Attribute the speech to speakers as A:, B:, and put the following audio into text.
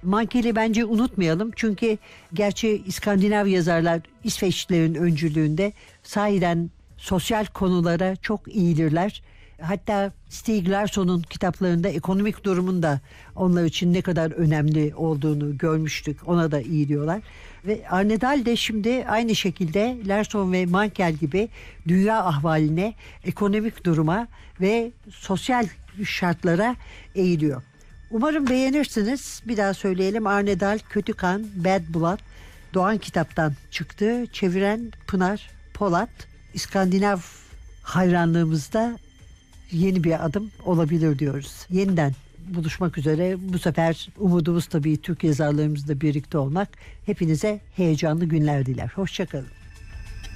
A: Mankel'i bence unutmayalım. Çünkü gerçi İskandinav yazarlar İsveçlilerin öncülüğünde sahiden sosyal konulara çok iyidirler. Hatta Stieg Larsson'un kitaplarında ekonomik durumun da onlar için ne kadar önemli olduğunu görmüştük. Ona da iyi diyorlar. Ve Arne Dahl de şimdi aynı şekilde Larsson ve Mankel gibi dünya ahvaline, ekonomik duruma ve sosyal şartlara eğiliyor. Umarım beğenirsiniz. Bir daha söyleyelim. Arne Dahl, Kötü Kan, Bad Blood, Doğan Kitap'tan çıktı. Çeviren Pınar Polat. İskandinav hayranlığımızda yeni bir adım olabilir diyoruz. Yeniden buluşmak üzere. Bu sefer umudumuz tabii Türk yazarlarımızla birlikte olmak. Hepinize heyecanlı günler diler. Hoşça kalın.